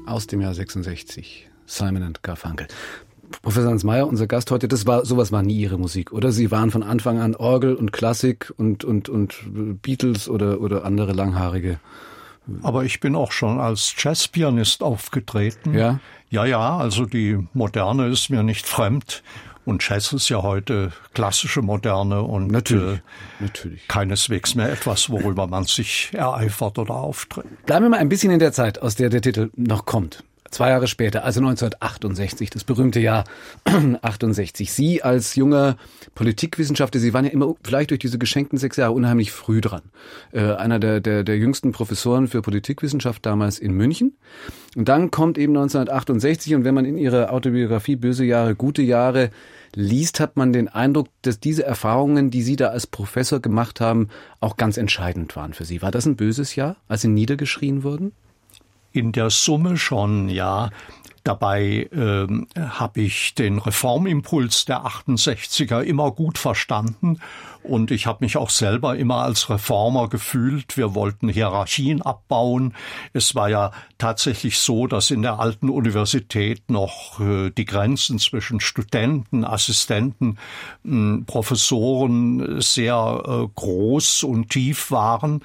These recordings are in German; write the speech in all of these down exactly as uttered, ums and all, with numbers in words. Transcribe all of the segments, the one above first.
aus dem Jahr sechsundsechzig. Simon and Garfunkel. Professor Hans Mayer, unser Gast heute, das war, sowas war nie Ihre Musik, oder? Sie waren von Anfang an Orgel und Klassik und, und, und Beatles oder, oder andere langhaarige. Aber ich bin auch schon als Jazzpianist aufgetreten. Ja? Ja, ja, also die Moderne ist mir nicht fremd. Und Jazz ist ja heute klassische Moderne und natürlich, äh, natürlich. keineswegs mehr etwas, worüber man sich ereifert oder auftritt. Bleiben wir mal ein bisschen in der Zeit, aus der der Titel noch kommt. Zwei Jahre später, also neunzehnhundertachtundsechzig, das berühmte Jahr achtundsechzig. Sie als junger Politikwissenschaftler, Sie waren ja immer vielleicht durch diese geschenkten sechs Jahre unheimlich früh dran. Äh, einer der, der, der jüngsten Professoren für Politikwissenschaft damals in München. Und dann kommt eben neunzehnhundertachtundsechzig und wenn man in Ihrer Autobiografie Böse Jahre, gute Jahre liest, hat man den Eindruck, dass diese Erfahrungen, die Sie da als Professor gemacht haben, auch ganz entscheidend waren für Sie. War das ein böses Jahr, als Sie niedergeschrien wurden? In der Summe schon, ja. Dabei ähm, habe ich den Reformimpuls der achtundsechziger immer gut verstanden und ich habe mich auch selber immer als Reformer gefühlt. Wir wollten Hierarchien abbauen. Es war ja tatsächlich so, dass in der alten Universität noch äh, die Grenzen zwischen Studenten, Assistenten, äh, Professoren sehr äh, groß und tief waren.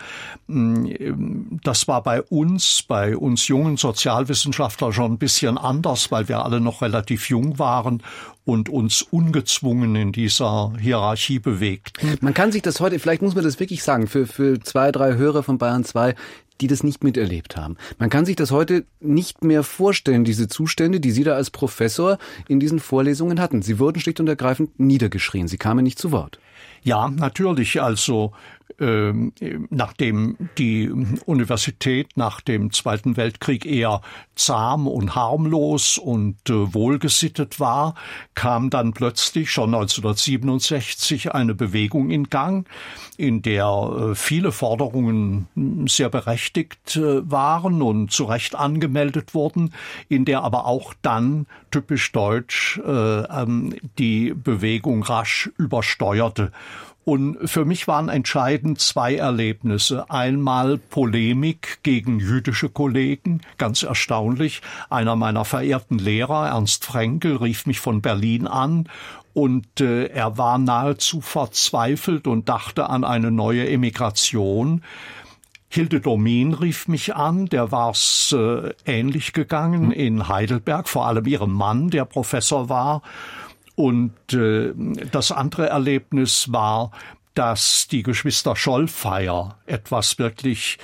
Das war bei uns, bei uns jungen Sozialwissenschaftlern schon ein bisschen anders, weil wir alle noch relativ jung waren und uns ungezwungen in dieser Hierarchie bewegten. Man kann sich das heute, vielleicht muss man das wirklich sagen, für, für zwei, drei Hörer von Bayern zwei, die das nicht miterlebt haben. Man kann sich das heute nicht mehr vorstellen, diese Zustände, die Sie da als Professor in diesen Vorlesungen hatten. Sie wurden schlicht und ergreifend niedergeschrien. Sie kamen nicht zu Wort. Ja, natürlich. Also ähm, nachdem die Universität nach dem Zweiten Weltkrieg eher zahm und harmlos und äh, wohlgesittet war, kam dann plötzlich schon neunzehnhundertsiebenundsechzig eine Bewegung in Gang, in der äh, viele Forderungen sehr berechtigt äh, waren und zu Recht angemeldet wurden, in der aber auch dann typisch deutsch äh, ähm, die Bewegung rasch übersteuerte. Und für mich waren entscheidend zwei Erlebnisse. Einmal Polemik gegen jüdische Kollegen, ganz erstaunlich. Einer meiner verehrten Lehrer, Ernst Frenkel, rief mich von Berlin an und äh, er war nahezu verzweifelt und dachte an eine neue Emigration. Hilde Domin rief mich an, der war's äh, ähnlich gegangen in Heidelberg, vor allem ihrem Mann, der Professor war. Und äh, das andere Erlebnis war, dass die Geschwister Schollfeier, etwas wirklich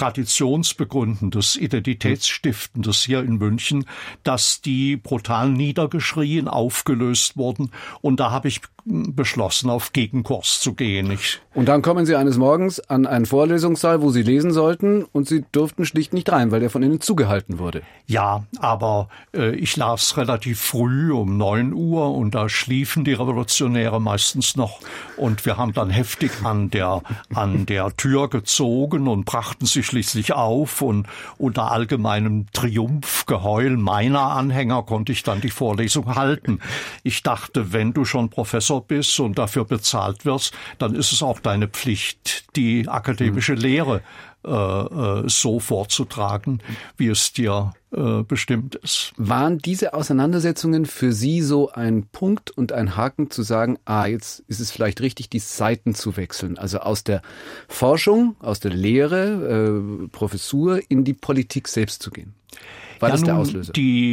Traditionsbegründendes, Identitätsstiftendes hier in München, dass die brutal niedergeschrien, aufgelöst wurden. Und da habe ich beschlossen, auf Gegenkurs zu gehen. Ich und dann kommen Sie eines Morgens an einen Vorlesungssaal, wo Sie lesen sollten, und Sie durften schlicht nicht rein, weil der von Ihnen zugehalten wurde. Ja, aber äh, ich las relativ früh um neun Uhr und da schliefen die Revolutionäre meistens noch und wir haben dann heftig an der an der Tür gezogen und brachten sie schließlich auf und unter allgemeinem Triumphgeheul meiner Anhänger konnte ich dann die Vorlesung halten. Ich dachte, wenn du schon Professor bist und dafür bezahlt wirst, dann ist es auch deine Pflicht, die akademische Lehre äh, äh, so vorzutragen, wie es dir äh, bestimmt ist. Waren diese Auseinandersetzungen für Sie so ein Punkt und ein Haken zu sagen, ah, jetzt ist es vielleicht richtig, die Seiten zu wechseln, also aus der Forschung, aus der Lehre, äh, Professur in die Politik selbst zu gehen? War ja, das der nun, Auslöser? Die